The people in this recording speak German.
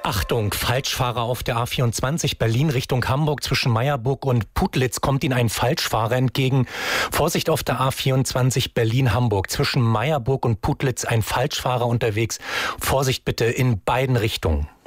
Achtung, Falschfahrer auf der A24 Berlin Richtung Hamburg zwischen Meierburg und Putlitz kommt Ihnen ein Falschfahrer entgegen. Vorsicht auf der A24 Berlin-Hamburg zwischen Meierburg und Putlitz ein Falschfahrer unterwegs. Vorsicht bitte in beiden Richtungen.